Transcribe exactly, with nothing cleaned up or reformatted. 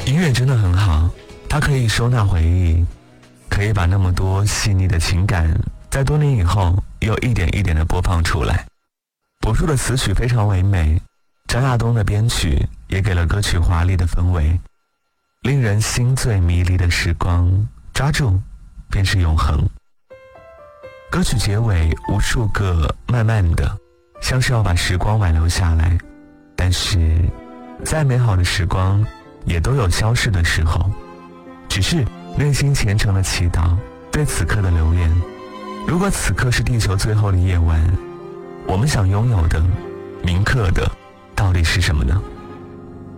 音乐真的很好，它可以收纳回忆，可以把那么多细腻的情感在多年以后又一点一点地播放出来。朴树的词曲非常唯美，张亚东的编曲也给了歌曲华丽的氛围，令人心醉迷离的时光，抓住便是永恒。歌曲结尾无数个慢慢的，像是要把时光挽留下来，但是再美好的时光也都有消逝的时候，只是内心虔诚的祈祷，对此刻的留言。如果此刻是地球最后的夜晚，我们想拥有的铭刻的到底是什么呢？